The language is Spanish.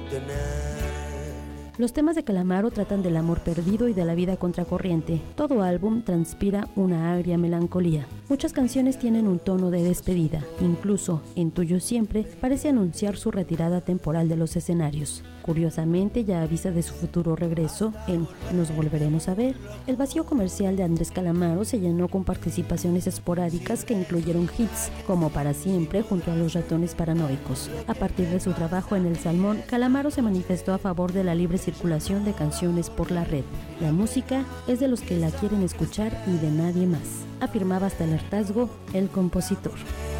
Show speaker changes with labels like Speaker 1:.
Speaker 1: tener.
Speaker 2: Los temas de Calamaro tratan del amor perdido y de la vida contracorriente. Todo álbum transpira una agria melancolía. Muchas canciones tienen un tono de despedida. Incluso En Tuyo Siempre parece anunciar su retirada temporal de los escenarios. Curiosamente, ya avisa de su futuro regreso en Nos Volveremos a Ver. El vacío comercial de Andrés Calamaro se llenó con participaciones esporádicas que incluyeron hits como Para Siempre junto a Los Ratones Paranoicos. A partir de su trabajo en El Salmón, Calamaro se manifestó a favor de la libre circulación de canciones por la red. La música es de los que la quieren escuchar y de nadie más, afirmaba hasta el hartazgo el compositor.